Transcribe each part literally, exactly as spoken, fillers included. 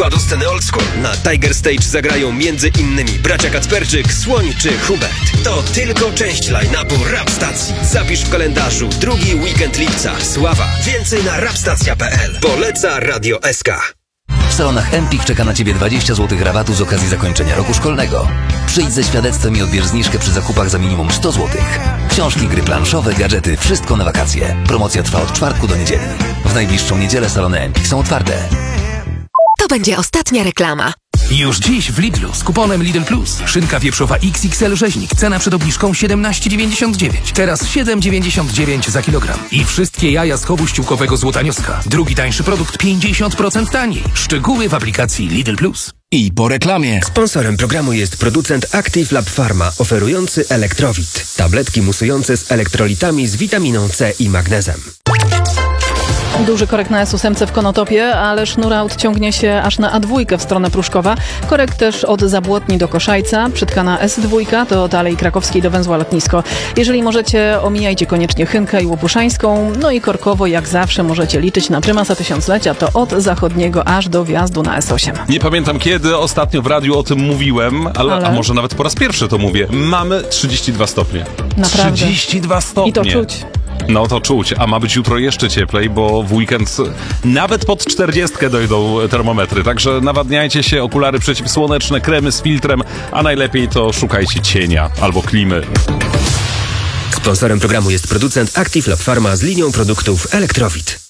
układu sceny old school. Na Tiger Stage zagrają między innymi bracia Kacperczyk, Słoń czy Hubert. To tylko część line-upu Rap Stacji. Zapisz w kalendarzu drugi weekend lipca. Sława. Więcej na rapstacja kropka p l. Poleca Radio S K. W salonach Empik czeka na Ciebie dwadzieścia złotych rabatu z okazji zakończenia roku szkolnego. Przyjdź ze świadectwem i odbierz zniżkę przy zakupach za minimum sto złotych. Książki, gry planszowe, gadżety, wszystko na wakacje. Promocja trwa od czwartku do niedzieli. W najbliższą niedzielę salony Empik są otwarte. To będzie ostatnia reklama. Już dziś w Lidlu z kuponem Lidl Plus. Szynka wieprzowa X X L rzeźnik. Cena przed obniżką siedemnaście dziewięćdziesiąt dziewięć. Teraz siedem dziewięćdziesiąt dziewięć za kilogram. I wszystkie jaja z chowu ściółkowego Złotanioska. Drugi tańszy produkt pięćdziesiąt procent taniej. Szczegóły w aplikacji Lidl Plus. I po reklamie. Sponsorem programu jest producent Active Lab Pharma, oferujący Elektrowit. Tabletki musujące z elektrolitami z witaminą C i magnezem. Duży korek na S osiem w Konotopie, ale sznur aut ciągnie się aż na A dwa w stronę Pruszkowa. Korek też od Zabłotni do Koszajca, przytkana S dwa to od Alei Krakowskiej do węzła Lotnisko. Jeżeli możecie, omijajcie koniecznie Chynkę i Łopuszańską. No i korkowo, jak zawsze, możecie liczyć na prymasa tysiąclecia, to od Zachodniego aż do wjazdu na S osiem. Nie pamiętam kiedy ostatnio w radiu o tym mówiłem, ale, ale... a może nawet po raz pierwszy to mówię. Mamy trzydzieści dwa stopnie. Naprawdę. trzydzieści dwa stopnie. I to czuć. No to czuć, a ma być jutro jeszcze cieplej, bo w weekend nawet pod czterdziestkę dojdą termometry, także nawadniajcie się, okulary przeciwsłoneczne, kremy z filtrem, a najlepiej to szukajcie cienia albo klimy. Sponsorem programu jest producent Active Lab Pharma z linią produktów Elektrowit.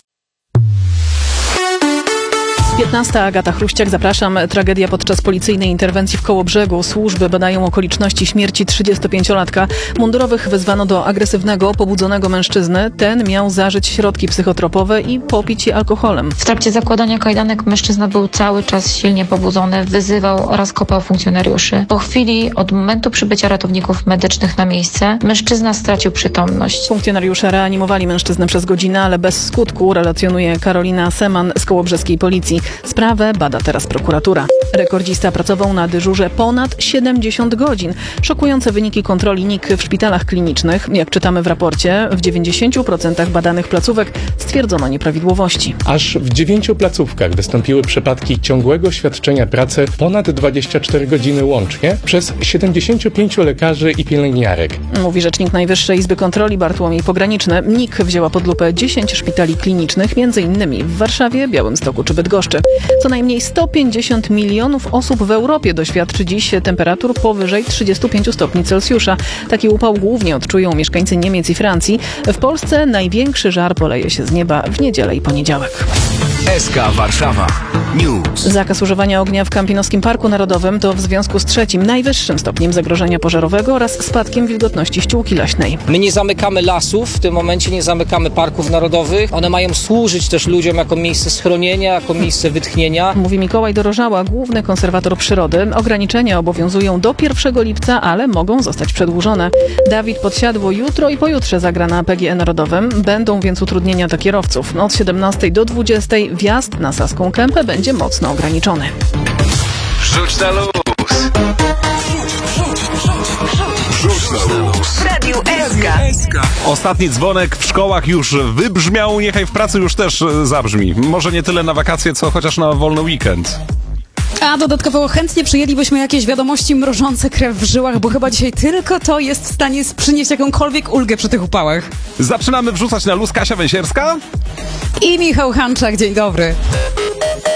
piętnasta Agata Chruściak, zapraszam. Tragedia podczas policyjnej interwencji w Kołobrzegu. Służby badają okoliczności śmierci trzydziestopięciolatka. Mundurowych wezwano do agresywnego, pobudzonego mężczyzny. Ten miał zażyć środki psychotropowe i popić je alkoholem. W trakcie zakładania kajdanek mężczyzna był cały czas silnie pobudzony, wyzywał oraz kopał funkcjonariuszy. Po chwili od momentu przybycia ratowników medycznych na miejsce mężczyzna stracił przytomność. Funkcjonariusze reanimowali mężczyznę przez godzinę, ale bez skutku, relacjonuje Karolina Seman z kołobrzeskiej policji. Sprawę bada teraz prokuratura. Rekordzista pracował na dyżurze ponad siedemdziesiąt godzin. Szokujące wyniki kontroli N I K w szpitalach klinicznych. Jak czytamy w raporcie, w dziewięćdziesięciu procentach badanych placówek stwierdzono nieprawidłowości. Aż w dziewięciu placówkach wystąpiły przypadki ciągłego świadczenia pracy ponad dwadzieścia cztery godziny łącznie przez siedemdziesięciu pięciu lekarzy i pielęgniarek. Mówi rzecznik Najwyższej Izby Kontroli Bartłomiej Pograniczny. N I K wzięła pod lupę dziesięć szpitali klinicznych, między innymi w Warszawie, Białymstoku czy Bydgoszczy. Co najmniej sto pięćdziesiąt milionów osób w Europie doświadczy dziś temperatur powyżej trzydziestu pięciu stopni Celsjusza. Taki upał głównie odczują mieszkańcy Niemiec i Francji. W Polsce największy żar poleje się z nieba w niedzielę i poniedziałek. S K Warszawa News. Zakaz używania ognia w Kampinoskim Parku Narodowym to w związku z trzecim najwyższym stopniem zagrożenia pożarowego oraz spadkiem wilgotności ściółki leśnej. My nie zamykamy lasów, w tym momencie nie zamykamy parków narodowych. One mają służyć też ludziom jako miejsce schronienia, jako miejsce wytchnienia. Mówi Mikołaj Dorożała, główny konserwator przyrody. Ograniczenia obowiązują do pierwszego lipca, ale mogą zostać przedłużone. Dawid Podsiadło jutro i pojutrze zagra na P G E Narodowym. Będą więc utrudnienia dla kierowców. Od siedemnastej do dwudziestej wjazd na Saską Kępę będzie mocno ograniczony. Rzuć na luz. Rzuć na luz. W Radiu S K. Ostatni dzwonek w szkołach już wybrzmiał, niechaj w pracy już też zabrzmi. Może nie tyle na wakacje, co chociaż na wolny weekend. A dodatkowo chętnie przyjęlibyśmy jakieś wiadomości mrożące krew w żyłach, bo chyba dzisiaj tylko to jest w stanie przynieść jakąkolwiek ulgę przy tych upałach. Zaczynamy wrzucać na luz. Kasia Węsierska i Michał Hanczak. Dzień dobry.